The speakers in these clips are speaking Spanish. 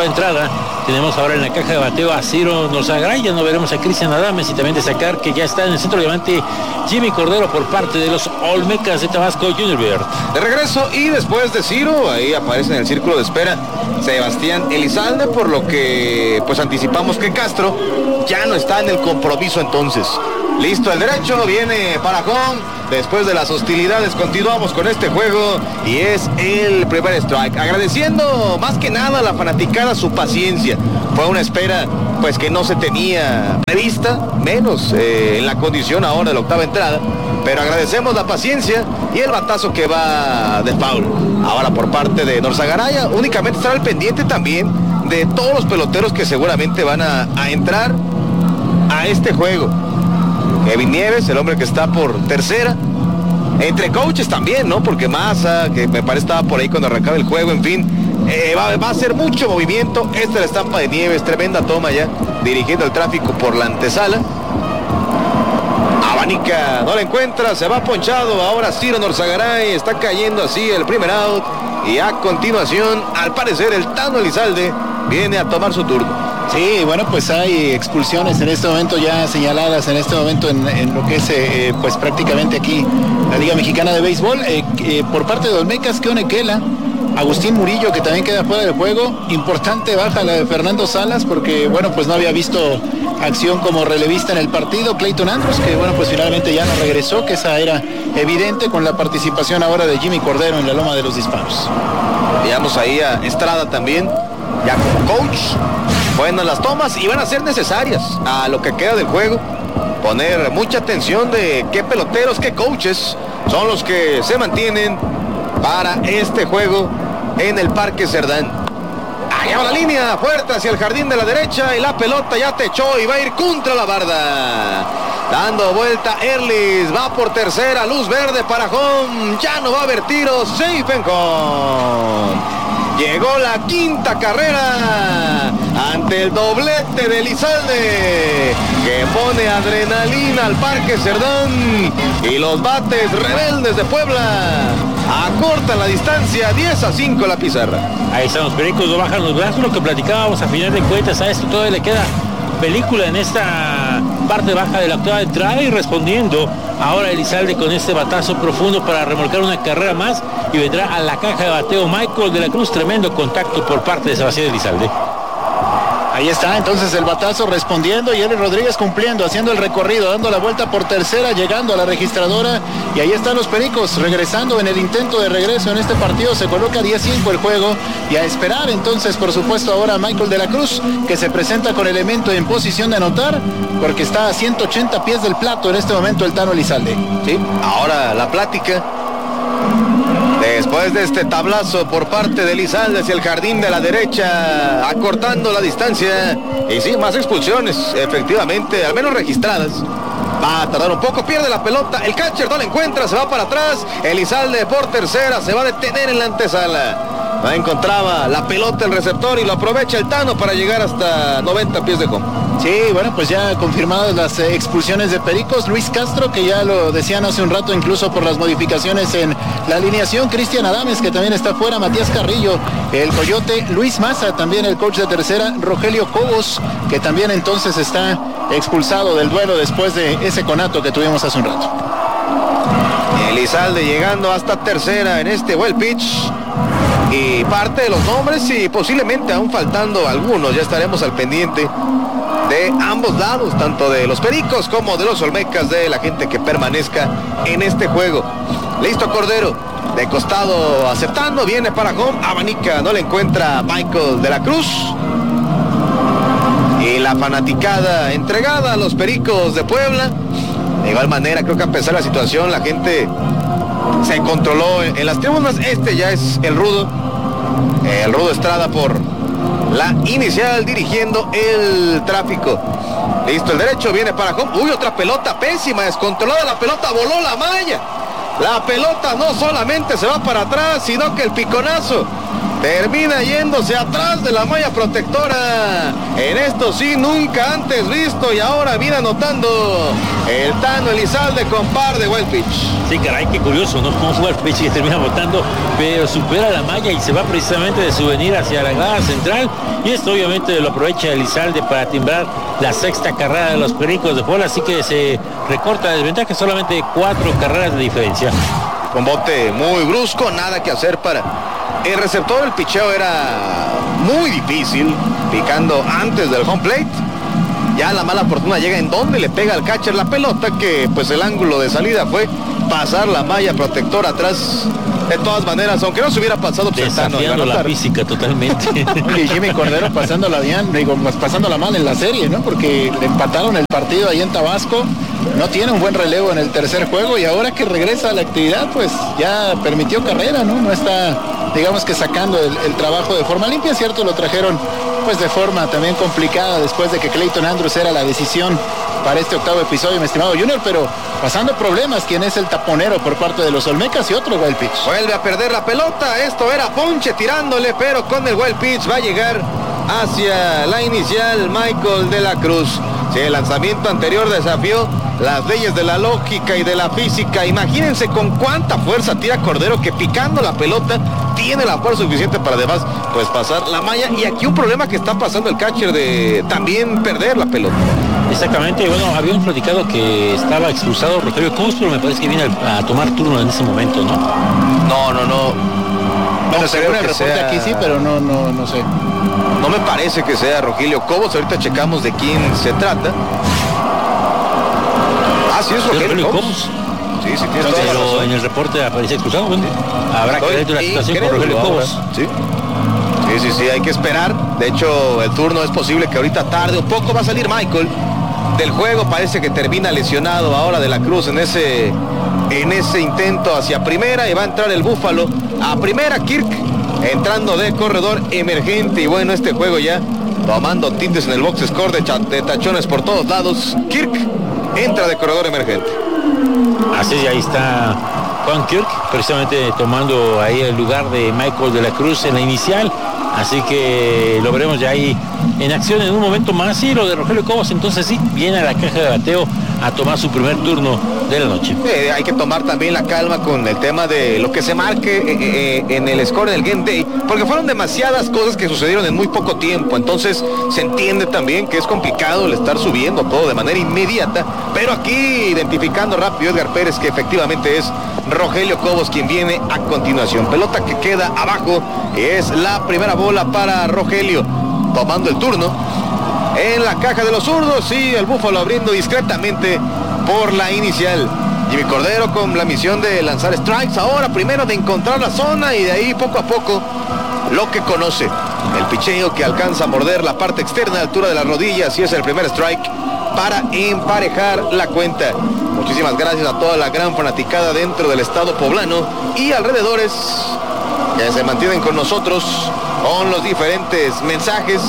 octava entrada. Tenemos ahora en la caja de bateo a Ciro Norzagaray, no veremos a Cristian Adames, y también destacar que ya está en el centro de diamante Jimmy Cordero por parte de los Olmecas de Tabasco Junior. De regreso, y después de Ciro, ahí aparece en el círculo de espera Sebastián Elizalde, por lo que pues anticipamos que Castro ya no está en el compromiso entonces. Listo el derecho, viene para home. Después de las hostilidades continuamos con este juego y es el primer strike. Agradeciendo más que nada a la fanaticada su paciencia. Fue una espera pues que no se tenía prevista, menos en la condición ahora de la octava entrada. Pero agradecemos la paciencia y el batazo que va de foul. Ahora por parte de Norzagaray, únicamente estar al pendiente también de todos los peloteros que seguramente van a entrar a este juego. Kevin Nieves, el hombre que está por tercera. Entre coaches también, ¿no? Porque Maza, que me parece estaba por ahí cuando arrancaba el juego, en fin. Va a ser mucho movimiento. Esta es la estampa de Nieves, tremenda toma ya, dirigiendo el tráfico por la antesala. Abanica, no la encuentra, se va ponchado. Ahora Ciro Norzagaray, está cayendo así el primer out. Y a continuación, al parecer, el Tano Elizalde viene a tomar su turno. Sí, bueno, pues hay expulsiones en este momento ya señaladas en este momento en lo que es pues prácticamente aquí la Liga Mexicana de Béisbol, por parte de Olmecas, Keone Kela, Agustín Murillo, que también queda fuera del juego. Importante baja la de Fernando Salas, porque bueno, pues no había visto acción como relevista en el partido. Clayton Andrews, que bueno, pues finalmente ya no regresó, que esa era evidente con la participación ahora de Jimmy Cordero en la loma de los disparos. Veamos ahí a Estrada también, ya como coach. Buenas las tomas y van a ser necesarias a lo que queda del juego. Poner mucha atención de qué peloteros, qué coaches son los que se mantienen para este juego en el Parque Cerdán. Allá va la línea, fuerte hacia el jardín de la derecha y la pelota ya techó y va a ir contra la barda. Dando vuelta Erlis, va por tercera, luz verde para home, ya no va a haber tiros, safe and home. Llegó la quinta carrera ante el doblete de Elizalde, que pone adrenalina al Parque Cerdán, y los bates rebeldes de Puebla acortan la distancia, 10-5 la pizarra. Ahí están los Pericos, no bajan los brazos, lo que platicábamos a final de cuentas. A esto todavía le queda película en esta parte baja de la octava entrada, y respondiendo ahora Elizalde con este batazo profundo para remolcar una carrera más, y vendrá a la caja de bateo Michael de la Cruz. Tremendo contacto por parte de Sebastián Elizalde. Ahí está entonces el batazo respondiendo, y Eli Rodríguez cumpliendo, haciendo el recorrido, dando la vuelta por tercera, llegando a la registradora, y ahí están los Pericos regresando en el intento de regreso en este partido. Se coloca 10-5 el juego, y a esperar entonces por supuesto ahora Michael de la Cruz, que se presenta con elemento en posición de anotar, porque está a 180 pies del plato en este momento el Tano Elizalde. Sí, ahora la plática. Después de este tablazo por parte de Elizalde hacia el jardín de la derecha, acortando la distancia. Y sí, más expulsiones, efectivamente, al menos registradas. Va a tardar un poco, pierde la pelota, el catcher no la encuentra, se va para atrás. Elizalde por tercera, se va a detener en la antesala. No encontraba la pelota el receptor y lo aprovecha el Tano para llegar hasta 90 pies de home. Sí, bueno, pues ya confirmadas las expulsiones de Pericos. Luis Castro, que ya lo decían hace un rato, incluso por las modificaciones en la alineación. Cristian Adames, que también está fuera. Matías Carrillo, el Coyote. Luis Maza, también el coach de tercera. Rogelio Cobos, que también entonces está expulsado del duelo después de ese conato que tuvimos hace un rato. Elizalde llegando hasta tercera en este well pitch. Y parte de los nombres, y posiblemente aún faltando algunos, ya estaremos al pendiente de ambos lados, tanto de los Pericos como de los Olmecas, de la gente que permanezca en este juego. Listo Cordero, de costado aceptando, viene para home, abanica, no le encuentra Michael de la Cruz. Y la fanaticada entregada a los Pericos de Puebla. De igual manera, creo que a pesar de la situación, la gente se controló en las tribunas. Este ya es el Rudo Estrada por la inicial, dirigiendo el tráfico. Listo el derecho, viene para home. Uy, otra pelota pésima, descontrolada la pelota, voló la malla. La pelota no solamente se va para atrás, sino que el piconazo termina yéndose atrás de la malla protectora. En esto sí, nunca antes visto, y ahora viene anotando el Tano Elizalde con par de wild pitch. Sí, caray, qué curioso, ¿no? Cómo fue el pitch que termina botando, pero supera la malla y se va precisamente de souvenir hacia la grada central, y esto obviamente lo aprovecha Elizalde para timbrar la sexta carrera de los Pericos de Puebla, así que se recorta la desventaja, solamente 4 carreras de diferencia. Con bote muy brusco, nada que hacer para el receptor. El picheo era muy difícil, picando antes del home plate. Ya la mala fortuna llega en donde le pega al catcher la pelota, que pues el ángulo de salida fue pasar la malla protectora atrás. De todas maneras, aunque no se hubiera pasado, desafiando la física totalmente. Y Jimmy Cordero pasándola bien, pasándola mal en la serie, ¿no? Porque le empataron el partido ahí en Tabasco, no tiene un buen relevo en el tercer juego, y ahora que regresa a la actividad, pues ya permitió carrera, ¿no? No está, digamos que sacando el trabajo de forma limpia, ¿cierto? Lo trajeron pues de forma también complicada después de que Clayton Andrews era la decisión para este octavo episodio, mi estimado Junior, pero pasando problemas, quien es el taponero por parte de los Olmecas, y otro wild pitch. Vuelve a perder la pelota, esto era ponche tirándole, pero con el wild pitch va a llegar hacia la inicial Michael de la Cruz. Si el lanzamiento anterior desafió las leyes de la lógica y de la física, imagínense con cuánta fuerza tira Cordero, que picando la pelota tiene la fuerza suficiente para además pues pasar la malla. Y aquí un problema que está pasando el catcher de también perder la pelota. Exactamente, bueno, habían platicado que estaba expulsado Rogelio Cobos, pero me parece que viene a tomar turno en ese momento, ¿no? No. Bueno, según el reporte aquí sí, pero no sé. No me parece que sea Rogelio Cobos. Ahorita checamos de quién se trata. Ah, sí, es Rogelio Cobos. Sí, tienes toda la razón. En el reporte aparece expulsado, bueno, habrá que ver la situación con Rogelio Cobos. Sí, hay que esperar. De hecho, el turno es posible que ahorita tarde un poco va a salir Michael del juego. Parece que termina lesionado ahora de la Cruz en ese intento hacia primera, y va a entrar el Búfalo a primera. Kirk entrando de corredor emergente, y bueno, este juego ya tomando tintes en el box score de tachones por todos lados. Kirk entra de corredor emergente. Así es, ahí está Juan Kirk, precisamente tomando ahí el lugar de Michael de la Cruz en la inicial. Así que lo veremos ya ahí en acción en un momento más. Y lo de Rogelio Cobos, entonces sí, viene a la caja de bateo a tomar su primer turno de la noche. Hay que tomar también la calma con el tema de lo que se marque en el score del Game Day, porque fueron demasiadas cosas que sucedieron en muy poco tiempo. Entonces se entiende también que es complicado el estar subiendo todo de manera inmediata, pero aquí identificando rápido Edgar Pérez que efectivamente es Rogelio Cobos quien viene a continuación. Pelota que queda abajo, es la primera bola para Rogelio, tomando el turno en la caja de los zurdos, y el Búfalo abriendo discretamente por la inicial. Jimmy Cordero con la misión de lanzar strikes, ahora primero de encontrar la zona, y de ahí poco a poco lo que conoce, el picheo que alcanza a morder la parte externa a altura de las rodillas, y es el primer strike para emparejar la cuenta. Muchísimas gracias a toda la gran fanaticada dentro del estado poblano y alrededores que se mantienen con nosotros con los diferentes mensajes.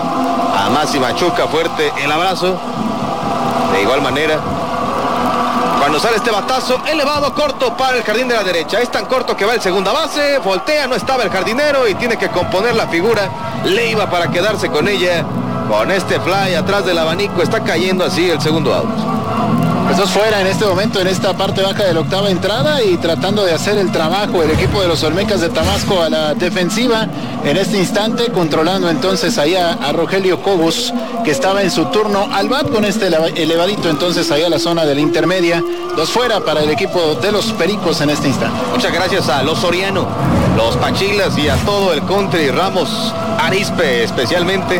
A Masi Machuca, fuerte el abrazo. De igual manera, cuando sale este batazo elevado corto para el jardín de la derecha, es tan corto que va el segunda base, voltea, no estaba el jardinero y tiene que componer la figura Leiva para quedarse con ella. Con este fly atrás del abanico está cayendo así el segundo out. Pues fuera en este momento, en esta parte baja de la octava entrada, y tratando de hacer el trabajo el equipo de los Olmecas de Tabasco a la defensiva en este instante, controlando entonces ahí a Rogelio Cobos, que estaba en su turno al bat con este elevadito entonces ahí a la zona de la intermedia. 2 fuera para el equipo de los Pericos en este instante. Muchas gracias a los Soriano, los Pachilas y a todo el country, Ramos Arispe especialmente.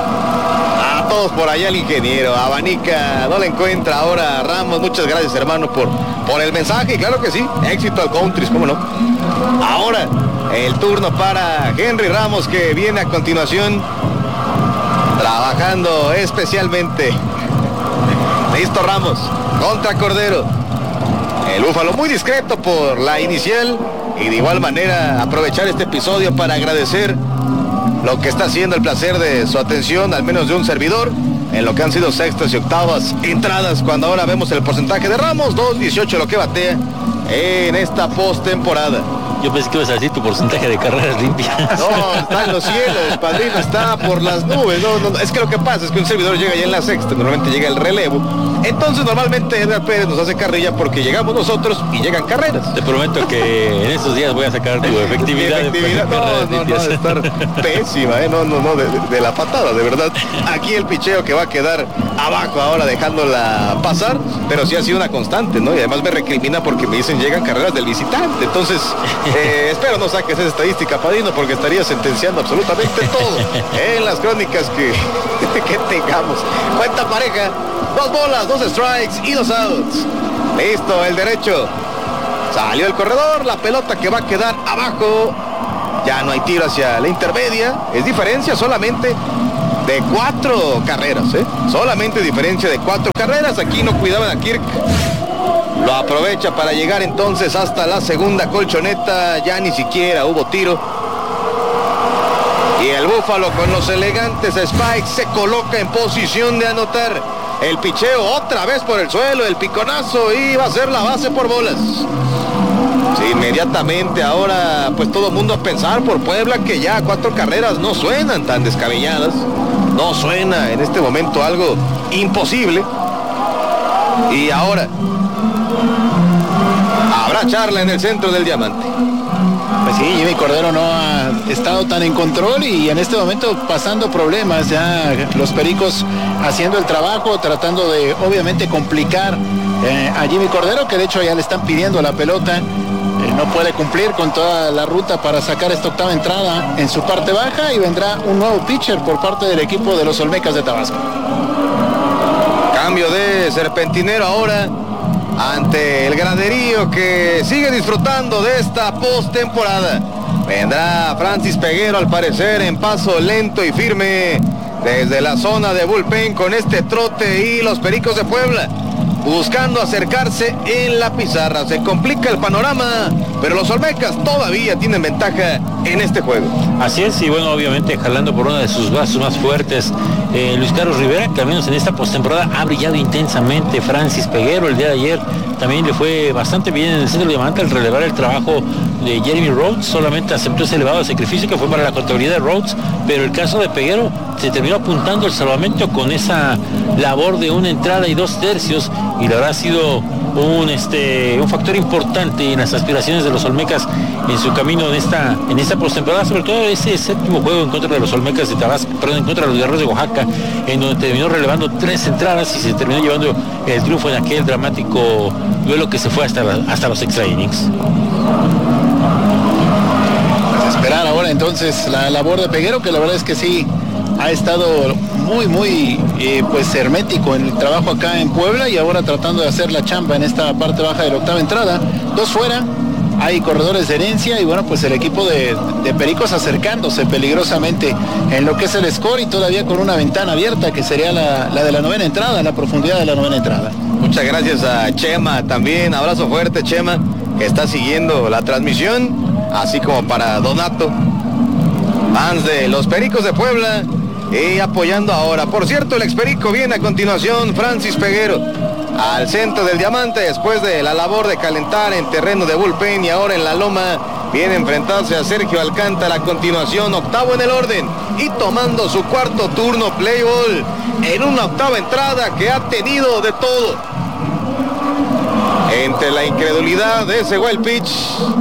Todos por allá, el ingeniero Abanica no le encuentra ahora Ramos. Muchas gracias, hermano, por el mensaje, y claro que sí, éxito al country, cómo no. Ahora el turno para Henry Ramos, que viene a continuación trabajando especialmente. Listo Ramos contra Cordero. El Búfalo muy discreto por la inicial, y de igual manera aprovechar este episodio para agradecer lo que está haciendo, el placer de su atención, al menos de un servidor, en lo que han sido sextas y octavas entradas, cuando ahora vemos el porcentaje de Ramos, 2.18 lo que batea, en esta postemporada. Yo pensé que ibas a decir tu porcentaje de carreras limpias. No, está en los cielos, padrino, está por las nubes. No, es que lo que pasa es que un servidor llega ya en la sexta, normalmente llega el relevo. Entonces normalmente Edgar Pérez nos hace carrilla porque llegamos nosotros y llegan carreras. Te prometo que en estos días voy a sacar tu efectividad. No, de estar pésima, no, de la patada, de verdad. Aquí el picheo que va a quedar abajo ahora dejándola pasar, pero sí ha sido una constante, ¿no? Y además me recrimina porque me dicen llegan carreras del visitante. Entonces, espero no saques esa estadística, padrino, porque estaría sentenciando absolutamente todo en las crónicas que tengamos. Cuenta pareja, 2 bolas, 2 strikes y 2 outs. Listo, el derecho. Salió el corredor, la pelota que va a quedar abajo. Ya no hay tiro hacia la intermedia. Es diferencia solamente de 4 carreras, solamente diferencia de 4 carreras. Aquí no cuidaban a Kirk. Lo aprovecha para llegar entonces hasta la segunda colchoneta. Ya ni siquiera hubo tiro. Y el Búfalo con los elegantes spikes se coloca en posición de anotar. El picheo otra vez por el suelo, el piconazo, y va a ser la base por bolas. Sí, inmediatamente ahora pues todo el mundo a pensar por Puebla que ya 4 carreras no suenan tan descabelladas. No suena en este momento algo imposible. Y ahora habrá charla en el centro del diamante. Pues sí, Jimmy Cordero no ha estado tan en control y en este momento pasando problemas, ya los Pericos haciendo el trabajo, tratando de obviamente complicar a Jimmy Cordero, que de hecho ya le están pidiendo la pelota. No puede cumplir con toda la ruta para sacar esta octava entrada en su parte baja y vendrá un nuevo pitcher por parte del equipo de los Olmecas de Tabasco. Cambio de serpentinero ahora ante el graderío que sigue disfrutando de esta postemporada. Vendrá Francis Peguero al parecer en paso lento y firme desde la zona de bullpen con este trote y los Pericos de Puebla buscando acercarse en la pizarra. Se complica el panorama, pero los Olmecas todavía tienen ventaja en este juego. Así es, y bueno, obviamente jalando por una de sus brazos más fuertes, Luis Carlos Rivera, que al menos en esta postemporada ha brillado intensamente. Francis Peguero el día de ayer también le fue bastante bien en el centro de diamante al relevar el trabajo de Jeremy Rhodes. Solamente aceptó ese elevado sacrificio que fue para la categoría de Rhodes, pero el caso de Peguero se terminó apuntando el salvamento con esa labor de 1 entrada y 2 tercios, y la verdad ha sido un factor importante en las aspiraciones de los Olmecas en su camino en esta postemporada, sobre todo ese séptimo juego en contra de los Olmecas de Tabasco, en contra de los Guerreros de Oaxaca, en donde terminó relevando 3 entradas y se terminó llevando el triunfo en aquel dramático duelo que se fue hasta los extra innings. Pues esperar ahora entonces la labor de Peguero, que la verdad es que sí ha estado muy pues hermético en el trabajo acá en Puebla, y ahora tratando de hacer la chamba en esta parte baja de la octava entrada. 2 fuera, hay corredores de herencia y bueno, pues el equipo de Pericos acercándose peligrosamente en lo que es el score y todavía con una ventana abierta que sería la de la 9ª entrada, la profundidad de la 9ª entrada. Muchas gracias a Chema también, abrazo fuerte Chema, que está siguiendo la transmisión, así como para Donato, fans de los Pericos de Puebla, y apoyando ahora. Por cierto, el experico viene a continuación, Francis Peguero, al centro del diamante después de la labor de calentar en terreno de bullpen, y ahora en la loma viene a enfrentarse a Sergio Alcántara a continuación, 8º en el orden y tomando su 4º turno play ball en una 8ª entrada que ha tenido de todo. Entre la incredulidad de ese wild pitch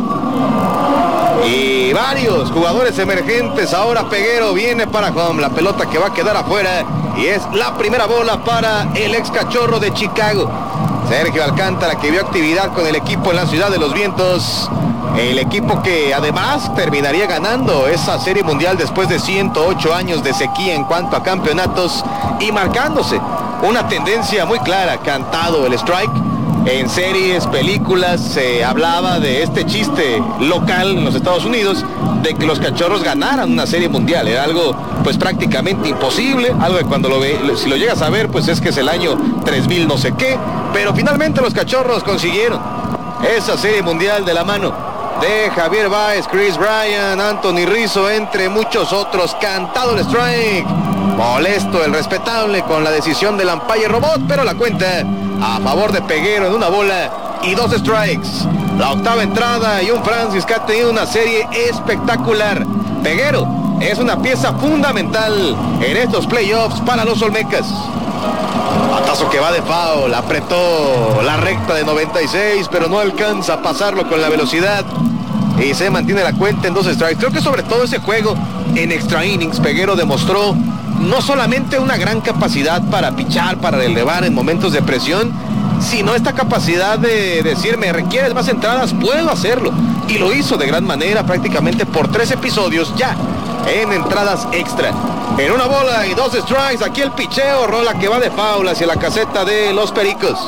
y varios jugadores emergentes, ahora Peguero viene para home, la pelota que va a quedar afuera y es la primera bola para el ex Cachorro de Chicago, Sergio Alcántara, que vio actividad con el equipo en la Ciudad de los Vientos, el equipo que además terminaría ganando esa serie mundial después de 108 años de sequía en cuanto a campeonatos y marcándose una tendencia muy clara, cantado el strike. En series, películas, se hablaba de este chiste local en los Estados Unidos de que los Cachorros ganaran una serie mundial. Era algo pues prácticamente imposible, algo que cuando si lo llegas a ver pues es que es el año 3000 no sé qué, pero finalmente los Cachorros consiguieron esa serie mundial de la mano de Javier Báez, Chris Bryan, Anthony Rizzo, entre muchos otros. Cantado el strike, molesto el respetable con la decisión del umpire robot, pero la cuenta a favor de Peguero en 1 bola y 2 strikes. la octava entrada y un Francis que ha tenido una serie espectacular. Peguero es una pieza fundamental en estos playoffs para los Olmecas. Batazo que va de foul, apretó la recta de 96, pero no alcanza a pasarlo con la velocidad y se mantiene la cuenta en 2 strikes. Creo que sobre todo ese juego en extra innings, Peguero demostró no solamente una gran capacidad para pichar, para relevar en momentos de presión, sino esta capacidad de decir, me requieres más entradas, puedo hacerlo. Y lo hizo de gran manera, prácticamente por 3 episodios ya en entradas extra. En 1 bola y 2 strikes, aquí el picheo, rola que va de foul hacia la caseta de los Pericos.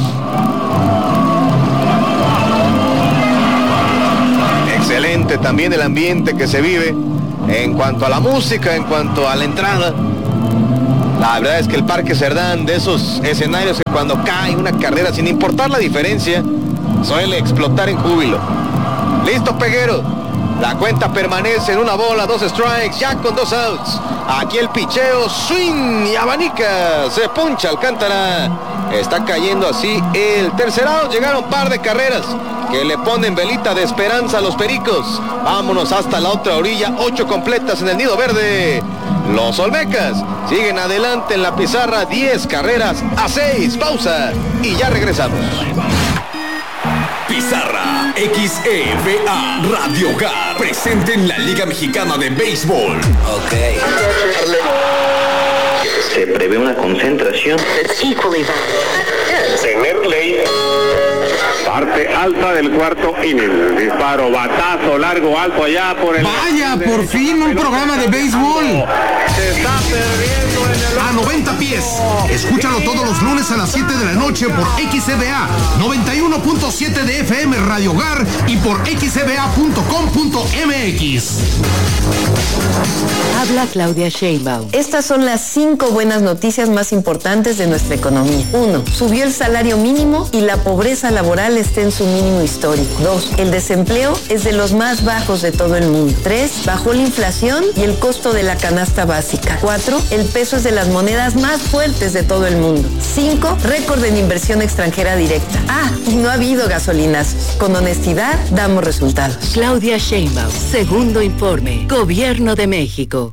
Excelente también el ambiente que se vive en cuanto a la música, en cuanto a la entrada. La verdad es que el Parque Cerdán, de esos escenarios que cuando cae una carrera, sin importar la diferencia, suele explotar en júbilo. Listo, Peguero. La cuenta permanece en 1 bola, 2 strikes, ya con 2 outs. Aquí el picheo, swing y abanica. Se puncha Alcántara. Está cayendo así el tercer out. Llegaron un par de carreras que le ponen velita de esperanza a los Pericos. Vámonos hasta la otra orilla. 8 completas en el nido verde. Los Olmecas siguen adelante en la pizarra. 10 carreras a 6. Pausa y ya regresamos. Pizarra XEVA Radio Hogar, presente en la Liga Mexicana de Béisbol. Ok. Se prevé una concentración. Tener ley. Parte alta del cuarto inning. Disparo, batazo, largo, alto allá por el... ¡Vaya, por fin un programa de béisbol! Se está perdiendo en el... A 90 pies. Escúchalo todos los lunes a las 7 de la noche por XCBA 91.7 de FM Radio Hogar y por xcba.com.mx. Habla Claudia Sheinbaum. Estas son las 5 buenas noticias más importantes de nuestra economía. 1. Subió el salario mínimo y la pobreza laboral está en su mínimo histórico. 2. El desempleo es de los más bajos de todo el mundo. 3. Bajó la inflación y el costo de la canasta básica. 4. El peso es de las monedas más fuertes de todo el mundo. 5. Récord en inversión extranjera directa. Y no ha habido gasolinazos. Con honestidad damos resultados. Claudia Sheinbaum, segundo informe. Gobierno de México.